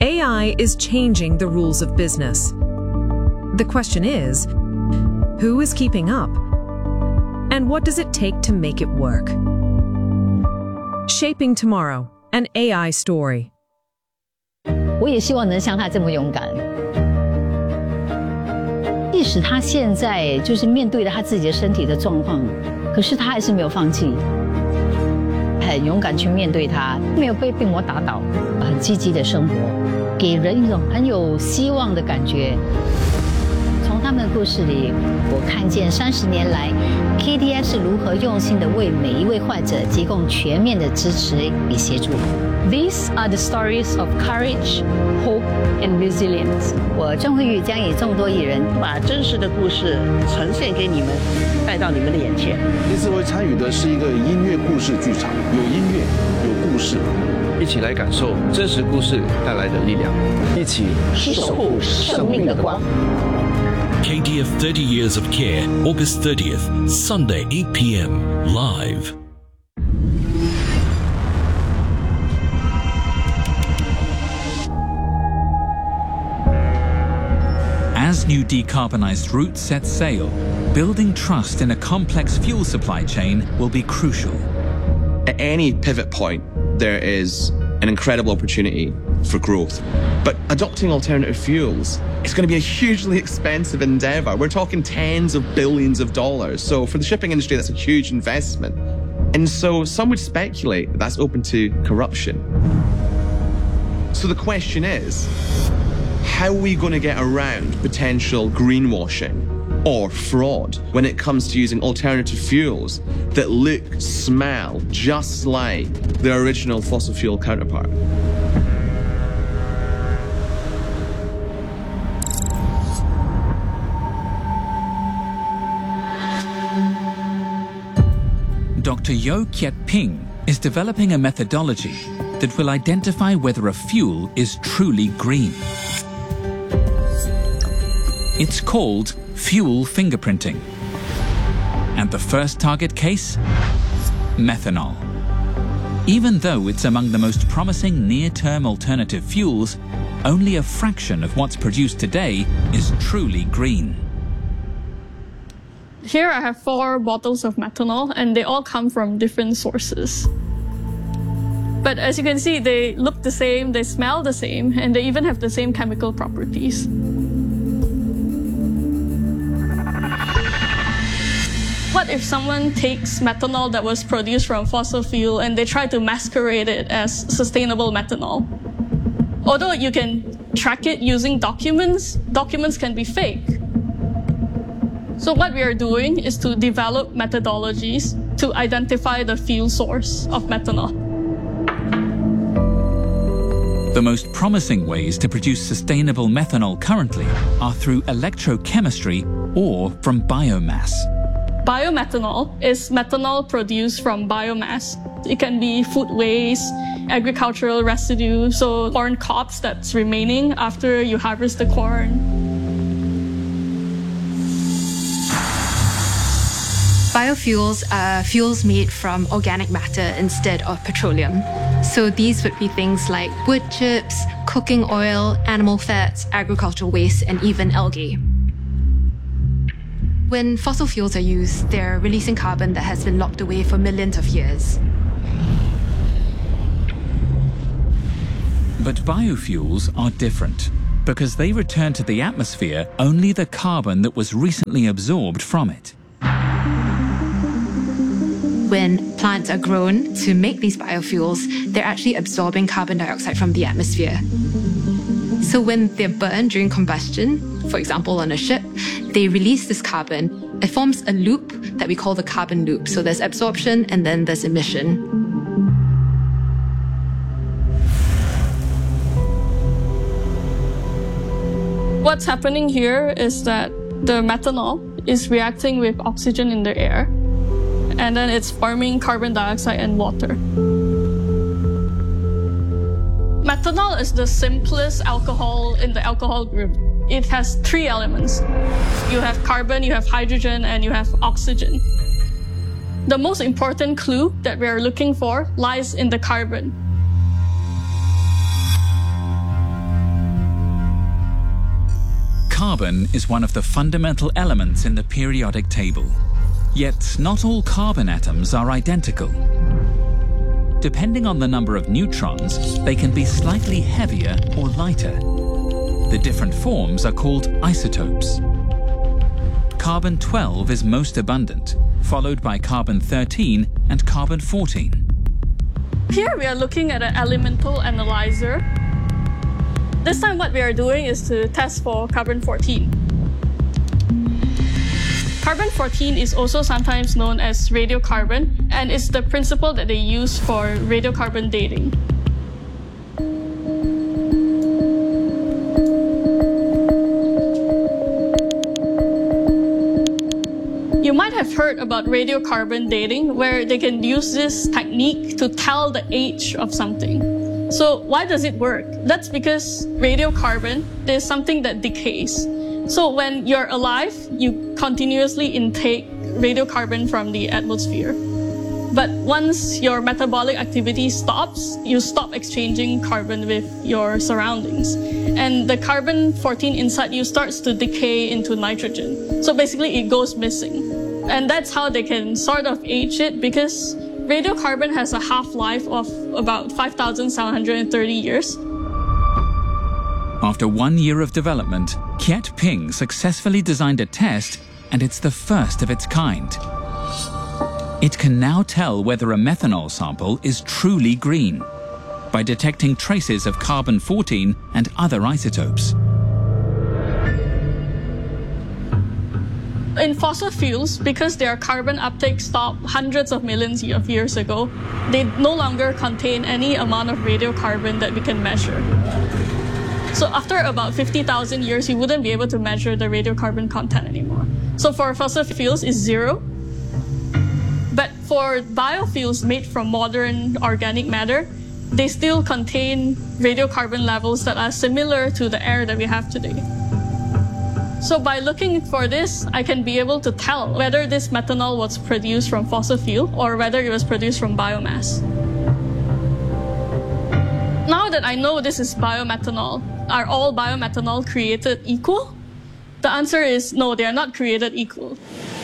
AI is changing the rules of business. The question is, who is keeping up? And what does it take to make it work? Shaping Tomorrow, an AI story. 我也希望能像他这么勇敢。即使他现在就是面对了他自己的身体的状况，可是他还是没有放弃，很勇敢去面对它，没有被病魔打倒，很积极的生活，给人一种很有希望的感觉。从他们的故事里，我看见30年来 KDI 是如何用心的为每一位患者提供全面的支持与协助。These are the stories of courage, hope, and resilience. 我郑慧玉将以众多艺人把真实的故事呈现给你们，带到你们的眼前。 这次会参与的是一个音乐故事剧场，有音乐，有故事， 一起来感受真实故事带来的力量， 一起守护生命的光。 KDF 30 Years of Care, August 30th, Sunday 8 p.m. live. As new decarbonised routes set sail, building trust in a complex fuel supply chain will be crucial. At any pivot point, there is an incredible opportunity for growth. But adopting alternative fuels is going to be a hugely expensive endeavour. We're talking tens of billions of dollars. So for the shipping industry, that's a huge investment. And so some would speculate that that's open to corruption. So the question is, how are we going to get around potential greenwashing or fraud when it comes to using alternative fuels that look, smell just like their original fossil fuel counterpart? Dr. Yeo Kiet Ping is developing a methodology that will identify whether a fuel is truly green. It's called fuel fingerprinting. And the first target case? Methanol. Even though it's among the most promising near-term alternative fuels, only a fraction of what's produced today is truly green. Here I have 4 bottles of methanol, and they all come from different sources. But as you can see, they look the same, they smell the same, and they even have the same chemical properties. What if someone takes methanol that was produced from fossil fuel and they try to masquerade it as sustainable methanol? Although you can track it using documents, documents can be fake. So what we are doing is to develop methodologies to identify the fuel source of methanol. The most promising ways to produce sustainable methanol currently are through electrochemistry or from biomass. Biomethanol is methanol produced from biomass. It can be food waste, agricultural residue, so corn cobs that's remaining after you harvest the corn. Biofuels are fuels made from organic matter instead of petroleum. So these would be things like wood chips, cooking oil, animal fats, agricultural waste, and even algae. When fossil fuels are used, they're releasing carbon that has been locked away for millions of years. But biofuels are different because they return to the atmosphere only the carbon that was recently absorbed from it. When plants are grown to make these biofuels, they're actually absorbing carbon dioxide from the atmosphere. So when they're burned during combustion, for example on a ship, they release this carbon. It forms a loop that we call the carbon loop. So there's absorption and then there's emission. What's happening here is that the methanol is reacting with oxygen in the air, and then it's forming carbon dioxide and water. Methanol is the simplest alcohol in the alcohol group. It has 3 elements. You have carbon, you have hydrogen, and you have oxygen. The most important clue that we are looking for lies in the carbon. carbon is one of the fundamental elements in the periodic table. Yet not all carbon atoms are identical. Depending on the number of neutrons, they can be slightly heavier or lighter. The different forms are called isotopes. Carbon-12 is most abundant, followed by carbon-13 and carbon-14. Here we are looking at an elemental analyzer. This time what we are doing is to test for carbon-14. Carbon-14 is also sometimes known as radiocarbon, and it's the principle that they use for radiocarbon dating. You might have heard about radiocarbon dating, where they can use this technique to tell the age of something. So why does it work? That's because radiocarbon is something that decays. So when you're alive, you continuously intake radiocarbon from the atmosphere. But once your metabolic activity stops, you stop exchanging carbon with your surroundings. And the carbon-14 inside you starts to decay into nitrogen. So basically it goes missing. And that's how they can sort of age it, because radiocarbon has a half-life of about 5,730 years. After 1 year of development, Kiet Ping successfully designed a test, and it's the first of its kind. It can now tell whether a methanol sample is truly green by detecting traces of carbon-14 and other isotopes. In fossil fuels, because their carbon uptake stopped hundreds of millions of years ago, they no longer contain any amount of radiocarbon that we can measure. So after about 50,000 years, you wouldn't be able to measure the radiocarbon content anymore. So for fossil fuels, it's 0. But for biofuels made from modern organic matter, they still contain radiocarbon levels that are similar to the air that we have today. So by looking for this, I can be able to tell whether this methanol was produced from fossil fuel or whether it was produced from biomass. Now that I know this is biomethanol, are all biomethanol created equal? The answer is no, they are not created equal.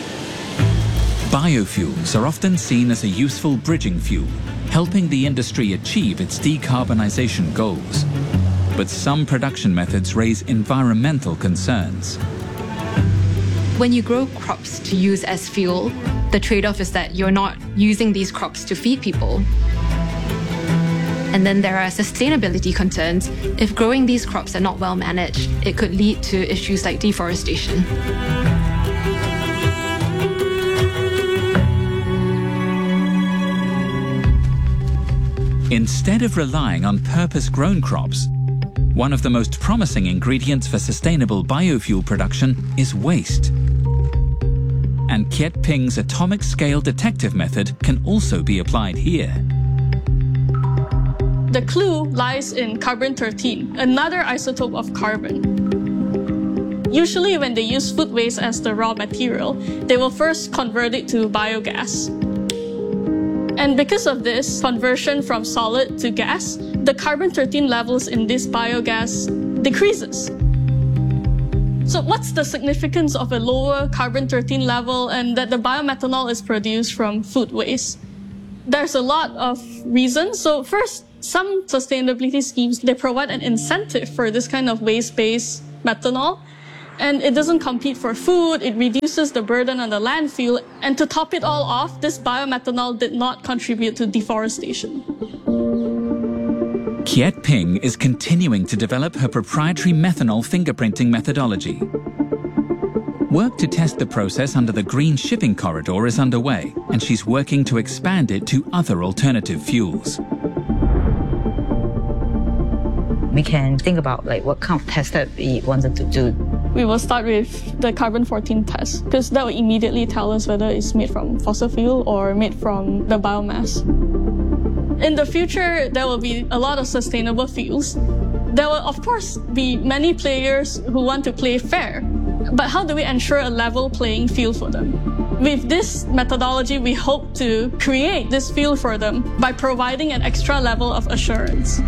Biofuels are often seen as a useful bridging fuel, helping the industry achieve its decarbonization goals. But some production methods raise environmental concerns. When you grow crops to use as fuel, the trade-off is that you're not using these crops to feed people. And then there are sustainability concerns. If growing these crops are not well managed, it could lead to issues like deforestation. Instead of relying on purpose-grown crops, one of the most promising ingredients for sustainable biofuel production is waste. And Kiet Ping's atomic scale detective method can also be applied here. The clue lies in carbon-13, another isotope of carbon. Usually when they use food waste as the raw material, they will first convert it to biogas. And because of this conversion from solid to gas, the carbon-13 levels in this biogas decreases. So what's the significance of a lower carbon-13 level and that the biomethanol is produced from food waste? There's a lot of reasons. So first, some sustainability schemes, they provide an incentive for this kind of waste-based methanol. And it doesn't compete for food, it reduces the burden on the landfill. And to top it all off, this biomethanol did not contribute to deforestation. Kiet Ping is continuing to develop her proprietary methanol fingerprinting methodology. Work to test the process under the Green Shipping Corridor is underway, and she's working to expand it to other alternative fuels. We can think about what kind of test that we wanted to do. We will start with the carbon-14 test, because that will immediately tell us whether it's made from fossil fuel or made from the biomass. In the future, there will be a lot of sustainable fuels. There will, of course, be many players who want to play fair. But how do we ensure a level playing field for them? With this methodology, we hope to create this field for them by providing an extra level of assurance.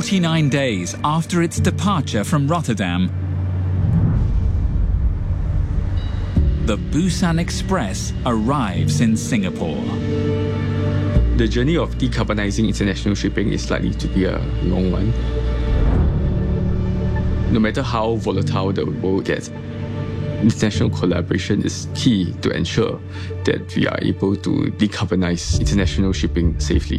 49 days after its departure from Rotterdam, the Busan Express arrives in Singapore. The journey of decarbonizing international shipping is likely to be a long one. No matter how volatile the world gets, international collaboration is key to ensure that we are able to decarbonize international shipping safely.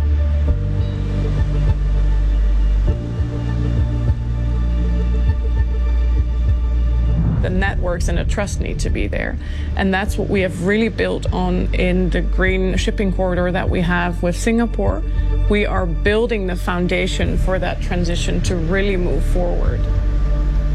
The networks and the trust need to be there. And that's what we have really built on in the green shipping corridor that we have with Singapore. We are building the foundation for that transition to really move forward.